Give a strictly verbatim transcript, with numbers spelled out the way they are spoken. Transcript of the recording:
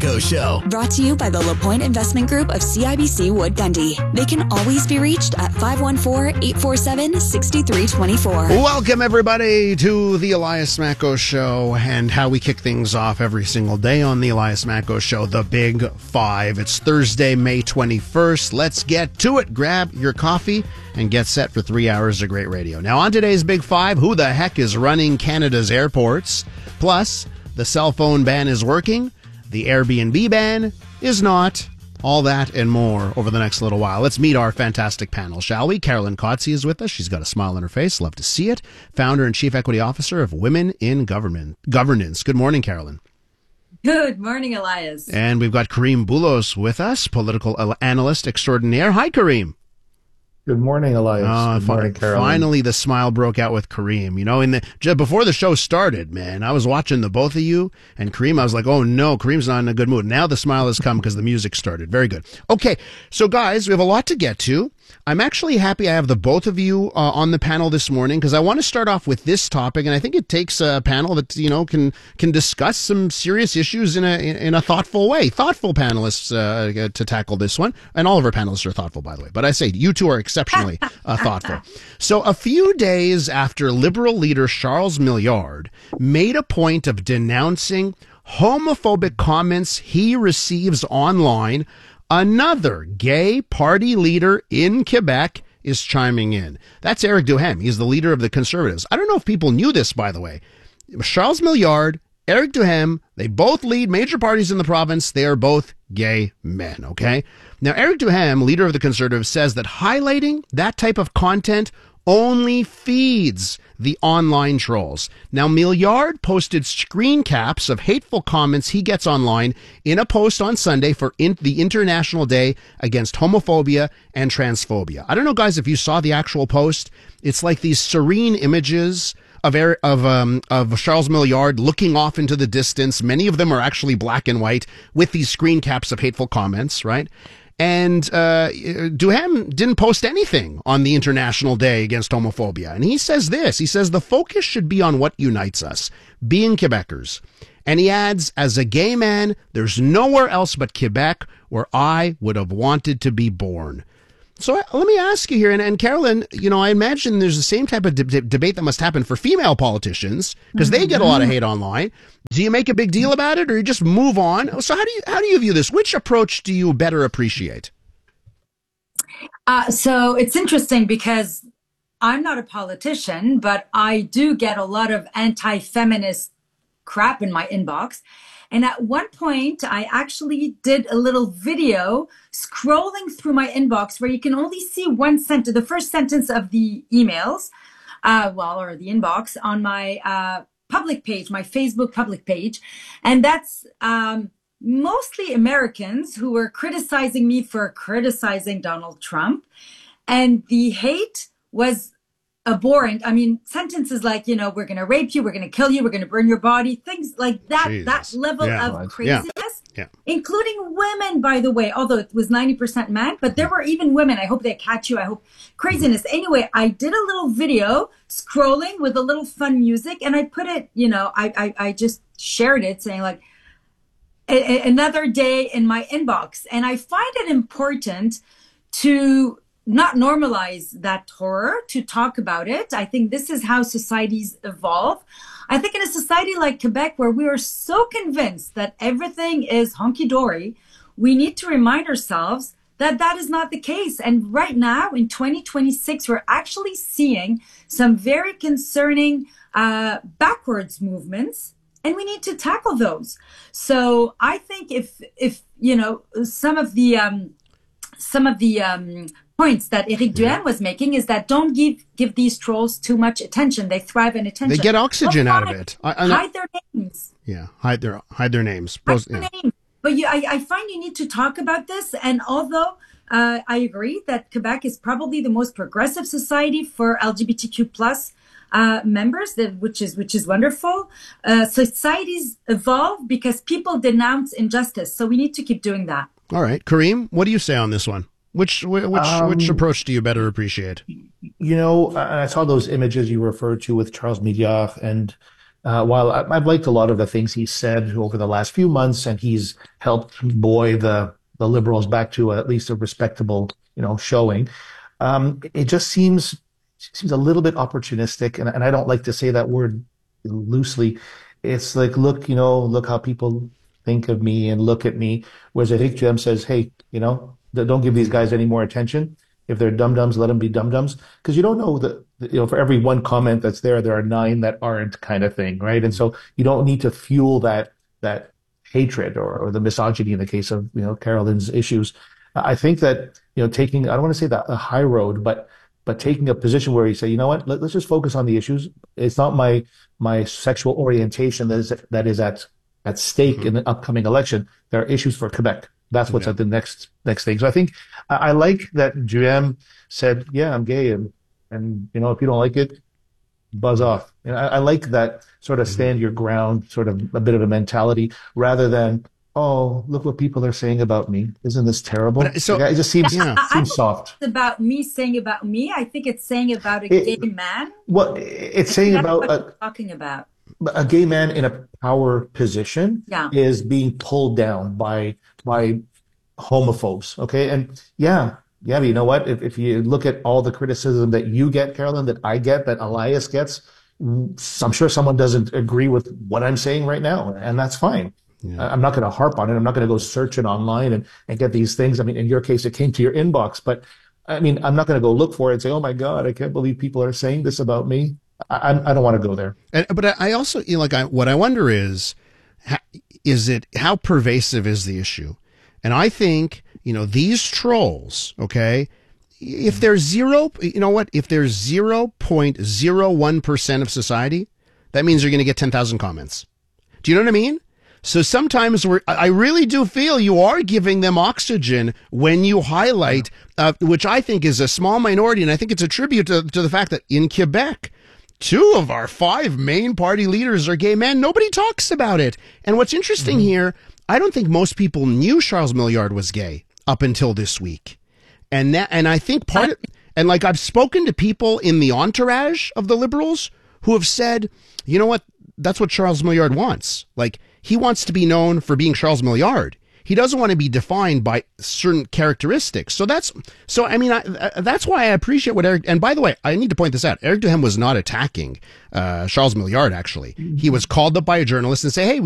Go Show. Brought to you by the LaPointe Investment Group of C I B C Wood Gundy. They can always be reached at five one four, eight four seven, six three two four. Welcome, everybody, to the Elias Macko Show and how we kick things off every single day on the Elias Macko Show, the Big Five. It's Thursday, May twenty-first. Let's get to it. Grab your coffee and get set for three hours of great radio. Now, on today's Big Five, who the heck is running Canada's airports? Plus, the cell phone ban is working. The Airbnb ban is not. All that and more over the next little while. Let's meet our fantastic panel, shall we? Carolyn Kotze is with us. She's got a smile on her face. Love to see it. Founder and Chief Equity Officer of Women in Government Governance. Good morning, Carolyn. Good morning, Elias. And we've got Kareem Boulos with us, political analyst extraordinaire. Hi, Kareem. Good morning, Elias. Uh, Good morning, Carolyn. Finally, the smile broke out with Kareem. You know, in the just before the show started, man, I was watching the both of you and Kareem. I was like, oh no, Kareem's not in a good mood. Now the smile has come because the music started. Very good. Okay, so guys, we have a lot to get to. I'm actually happy I have the both of you uh, on the panel this morning because I want to start off with this topic, and I think it takes a panel that you know can can discuss some serious issues in a in, in a thoughtful way. Thoughtful panelists uh, to tackle this one, and all of our panelists are thoughtful, by the way. But I say you two are exceptionally uh, thoughtful. So, a few days after Liberal leader Charles Milliard made a point of denouncing homophobic comments he receives online, another gay party leader in Quebec is chiming in. That's Eric Duhem. He's the leader of the Conservatives. I don't know if people knew this, by the way. Charles Milliard, Eric Duhem, they both lead major parties in the province. They are both gay men, okay? Now, Eric Duhem, leader of the Conservatives, says that highlighting that type of content only feeds the online trolls. Now, Milliard posted screen caps of hateful comments he gets online in a post on Sunday for in the International Day Against Homophobia and Transphobia. I don't know, guys, if you saw the actual post. It's like these serene images of of um, of Charles Milliard looking off into the distance. Many of them are actually black and white with these screen caps of hateful comments, right? And uh, Duhem didn't post anything on the International Day Against Homophobia. And he says this, he says, the focus should be on what unites us, being Quebecers. And he adds, as a gay man, there's nowhere else but Quebec where I would have wanted to be born. So uh, let me ask you here, and, and Carolyn, you know, I imagine there's the same type of de- de- debate that must happen for female politicians because mm-hmm. they get a lot of hate online. Do you make a big deal about it, or you just move on? So how do you how do you view this? Which approach do you better appreciate? Uh, so it's interesting because I'm not a politician, but I do get a lot of anti-feminist crap in my inbox. And at one point, I actually did a little video scrolling through my inbox where you can only see one sentence, the first sentence of the emails, uh, well, or the inbox on my uh, public page, my Facebook public page. And that's um, mostly Americans who were criticizing me for criticizing Donald Trump. And the hate was abhorrent. I mean, sentences like, you know, we're going to rape you, we're going to kill you, we're going to burn your body, things like that, Jesus. that level yeah, of craziness, yeah. Yeah. including women, by the way, although it was ninety percent men, but there were even women. I hope they catch you. I hope craziness. Anyway, I did a little video scrolling with a little fun music, and I put it, you know, I, I, I just shared it saying like, a, a, another day in my inbox. And I find it important to not normalize that horror, to talk about it. I think this is how societies evolve. I think in a society like Quebec, where we are so convinced that everything is hunky-dory, we need to remind ourselves that that is not the case. And right now, in twenty twenty-six, we're actually seeing some very concerning uh, backwards movements, and we need to tackle those. So I think if, if you know, some of the um, some of the um, points that Eric Duhem was making is that don't give give these trolls too much attention. They thrive in attention. They get oxygen out of it. I, I, hide their names. Yeah, hide their hide their names. Hide yeah. their names. But you, I, I find you need to talk about this. And although uh, I agree that Quebec is probably the most progressive society for L G B T Q plus uh, members, that which is which is wonderful. Uh, societies evolve because people denounce injustice. So we need to keep doing that. All right, Kareem, what do you say on this one? Which which um, which approach do you better appreciate? You know, I saw those images you referred to with Charles Milliard, and Uh, while I, I've liked a lot of the things he's said over the last few months, and he's helped buoy the the Liberals back to a, at least a respectable, you know, showing. Um, it just seems seems a little bit opportunistic, and, and I don't like to say that word loosely. It's like, look, you know, look how people think of me and look at me. Whereas Éric Duhem says, hey, you know, don't give these guys any more attention. If they're dum-dums, let them be dum-dums. Because you don't know that, you know, for every one comment that's there, there are nine that aren't, kind of thing, right? And so you don't need to fuel that that hatred or, or the misogyny in the case of, you know, Carolyn's issues. I think that, you know, taking, I don't want to say that a high road, but but taking a position where you say, you know what, let, let's just focus on the issues. It's not my my sexual orientation that is that is at at stake mm-hmm. in the upcoming election. There are issues for Quebec. That's what's yeah. at the next next thing. So I think I, I like that Duhem said, yeah, I'm gay, and and you know, if you don't like it, buzz off. And I, I like that sort of stand your ground, sort of a bit of a mentality, rather than, oh, look what people are saying about me. Isn't this terrible? But, so like, it just seems, yeah. seems soft. It's about me saying about me. I think it's saying about a it, gay man. Well, it's saying That's about what a, you're talking about. A gay man in a power position yeah. is being pulled down by by homophobes. Okay, and yeah, yeah, but you know what? If if you look at all the criticism that you get, Carolyn, that I get, that Elias gets, I'm sure someone doesn't agree with what I'm saying right now, and that's fine. Yeah. I'm not going to harp on it. I'm not going to go search it online and, and get these things. I mean, in your case, it came to your inbox, but I mean, I'm not going to go look for it and say, oh my God, I can't believe people are saying this about me. I, I don't want to go there. And, but I also, you know, like, I, what I wonder is, is it, how pervasive is the issue? And I think, you know, these trolls, okay, if there's zero, you know what, if there's zero point zero one percent of society, that means you're going to get ten thousand comments. Do you know what I mean? So sometimes we're, I really do feel you are giving them oxygen when you highlight, uh, which I think is a small minority. And I think it's a tribute to, to the fact that in Quebec, two of our five main party leaders are gay men. Nobody talks about it. And what's interesting mm-hmm. here, I don't think most people knew Charles Milliard was gay up until this week. And that, and I think part of, and like I've spoken to people in the entourage of the Liberals who have said, you know what, that's what Charles Milliard wants. Like, he wants to be known for being Charles Milliard. He doesn't want to be defined by certain characteristics. So that's, so I mean, I, that's why I appreciate what Eric, and by the way, I need to point this out. Éric Duhem was not attacking uh, Charles Milliard, actually. He was called up by a journalist and say, hey,